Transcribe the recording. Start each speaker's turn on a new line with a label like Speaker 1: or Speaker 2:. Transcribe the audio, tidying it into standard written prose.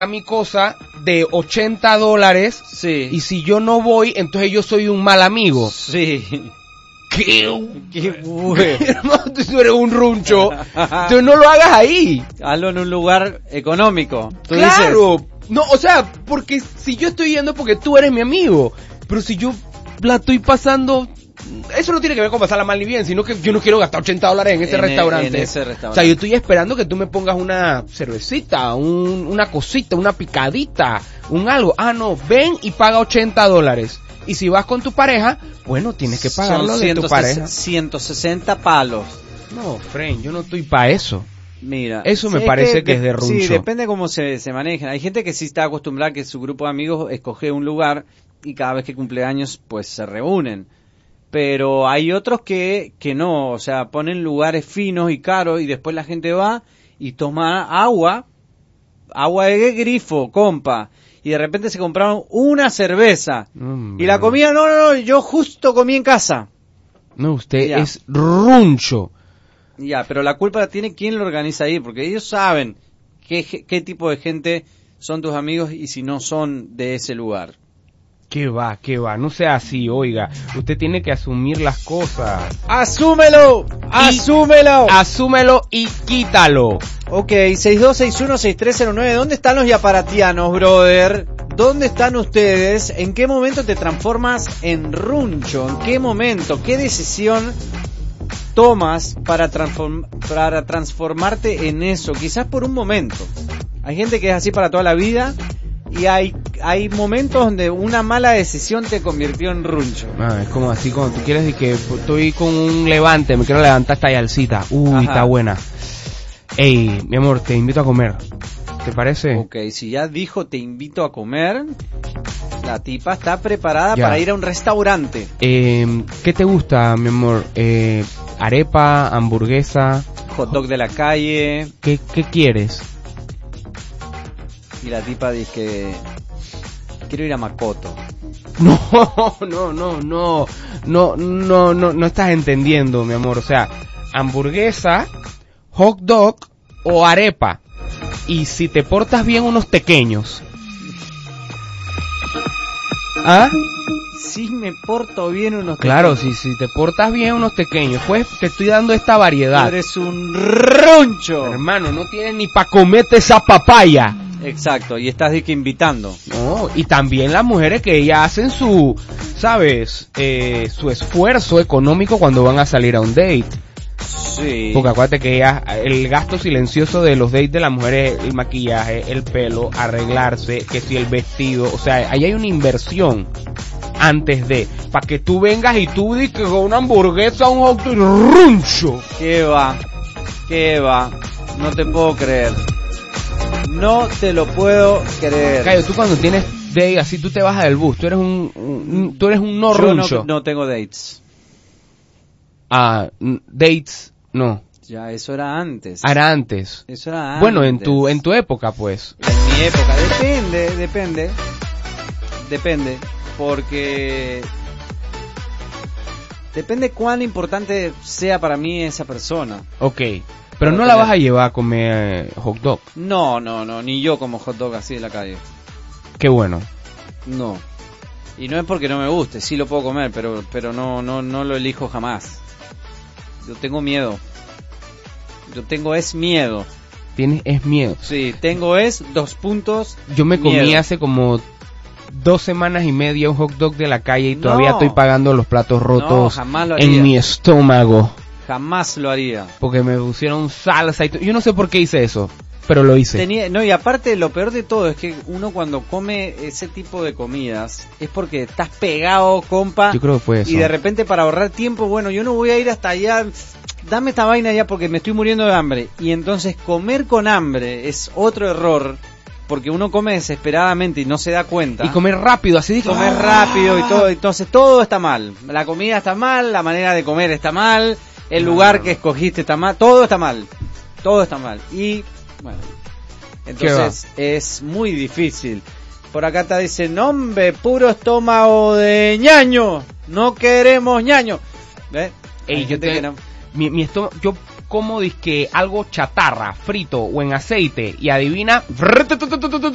Speaker 1: mi cosa de $80
Speaker 2: Sí.
Speaker 1: y si yo no voy, entonces yo soy un mal amigo.
Speaker 2: Sí.
Speaker 1: ¡Qué
Speaker 2: bueno!
Speaker 1: Hermano, tú eres un runcho. Tú no lo hagas ahí.
Speaker 2: Hazlo en un lugar económico. ¿Tú
Speaker 1: Claro.
Speaker 2: dices?
Speaker 1: No, o sea, porque si yo estoy yendo porque tú eres mi amigo, pero si yo la estoy pasando... Eso no tiene que ver con pasarla mal ni bien, sino que yo no quiero gastar $80 en ese restaurante.
Speaker 2: En ese restaurante.
Speaker 1: O sea, yo estoy esperando que tú me pongas una cervecita, una cosita, una picadita, un algo. Ah, no, ven y paga $80. Y si vas con tu pareja, bueno, tienes que pagarlo de tu pareja.
Speaker 2: 160 palos.
Speaker 1: No, friend, yo no estoy para eso.
Speaker 2: Mira,
Speaker 1: eso me parece que es de runcho.
Speaker 2: Sí, depende cómo se manejen. Hay gente que sí está acostumbrada a que su grupo de amigos escoge un lugar y cada vez que cumple años, pues se reúnen. Pero hay otros que no, o sea, ponen lugares finos y caros y después la gente va y toma agua de grifo, compa, y de repente se compraron una cerveza y la comida, no, yo justo comí en casa.
Speaker 1: No, usted
Speaker 2: Ya.
Speaker 1: es runcho.
Speaker 2: Ya, pero la culpa la tiene quien lo organiza ahí, porque ellos saben qué tipo de gente son tus amigos y si no son de ese lugar.
Speaker 1: ¿Qué va? No sea así, oiga. Usted tiene que asumir las cosas.
Speaker 2: ¡Asúmelo! ¡Asúmelo!
Speaker 1: Asúmelo y quítalo.
Speaker 2: Ok, 6261-6309. ¿Dónde están los yaparatianos, brother? ¿Dónde están ustedes? ¿En qué momento te transformas en runcho? ¿En qué momento? ¿Qué decisión tomas para transformarte en eso? Quizás por un momento. Hay gente que es así para toda la vida. Y hay momentos donde una mala decisión te convirtió en runcho.
Speaker 1: Es como así cuando tú quieres decir que estoy con un levante, me quiero levantar esta yalcita. Uy,
Speaker 2: Ajá.
Speaker 1: está buena. Ey, mi amor, te invito a comer. ¿Te parece?
Speaker 2: Ok, si ya dijo te invito a comer, la tipa está preparada
Speaker 1: Ya.
Speaker 2: para ir a un restaurante.
Speaker 1: ¿Qué te gusta, mi amor? Arepa, hamburguesa.
Speaker 2: Hot dog de la calle.
Speaker 1: ¿Qué quieres?
Speaker 2: Y la tipa dice que quiero ir a Makoto.
Speaker 1: No estás entendiendo, mi amor. O sea, hamburguesa, hot dog o arepa. Y si te portas bien, unos pequeños. ¿Ah?
Speaker 2: Si me porto bien unos
Speaker 1: Claro,
Speaker 2: pequeños.
Speaker 1: si te portas bien, unos pequeños. Pues te estoy dando esta variedad.
Speaker 2: Tú eres un runcho.
Speaker 1: Hermano, no tienes ni pa' comerte esa papaya.
Speaker 2: Exacto, y estás de que invitando.
Speaker 1: No, y también las mujeres que ellas hacen su, ¿sabes? Su esfuerzo económico cuando van a salir a un date.
Speaker 2: Sí.
Speaker 1: Porque acuérdate que ellas, el gasto silencioso de los dates de las mujeres es el maquillaje, el pelo, arreglarse, que si el vestido, o sea, ahí hay una inversión antes de, para que tú vengas y tú digas que con una hamburguesa, un hot dog, runcho.
Speaker 2: ¿Qué va? No te puedo creer. No te lo puedo creer.
Speaker 1: Cayo, tú cuando tienes date así, tú te bajas del bus, tú eres un no
Speaker 2: Yo
Speaker 1: runcho.
Speaker 2: no tengo dates.
Speaker 1: Dates, no.
Speaker 2: Ya, eso era antes.
Speaker 1: Era antes.
Speaker 2: Eso era antes.
Speaker 1: Bueno, en tu época, pues.
Speaker 2: En mi época. Depende. Porque... Depende cuán importante sea para mí esa persona.
Speaker 1: Ok. Pero no la vas a llevar a comer hot dog.
Speaker 2: No, ni yo como hot dog así en la calle.
Speaker 1: Qué bueno.
Speaker 2: No. Y no es porque no me guste, sí lo puedo comer, pero no lo elijo jamás. Yo tengo miedo. Es miedo.
Speaker 1: Es miedo.
Speaker 2: Sí, tengo 2 puntos.
Speaker 1: Yo me comí
Speaker 2: miedo.
Speaker 1: hace como 2 semanas y media un hot dog de la calle y todavía
Speaker 2: No.
Speaker 1: estoy pagando los platos rotos
Speaker 2: jamás lo haría.
Speaker 1: en mi estómago.
Speaker 2: Jamás lo haría.
Speaker 1: Porque me pusieron salsa y yo no sé por qué hice eso, pero lo hice.
Speaker 2: Y aparte lo peor de todo es que uno cuando come ese tipo de comidas es porque estás pegado, compa.
Speaker 1: Yo creo que fue eso.
Speaker 2: Y de repente para ahorrar tiempo, bueno, yo no voy a ir hasta allá, dame esta vaina ya porque me estoy muriendo de hambre. Y entonces comer con hambre es otro error, porque uno come desesperadamente y no se da cuenta.
Speaker 1: Y comer rápido, así de
Speaker 2: Comer rápido y todo, entonces todo está mal. La comida está mal, la manera de comer está mal, el lugar que escogiste está mal, todo está mal. Y bueno, entonces es muy difícil. Por acá te dice, nombre, puro estómago de ñaño, no queremos ñaño. ¿Ves?
Speaker 1: Ey, mi estómago, yo como disque algo chatarra, frito o en aceite y adivina,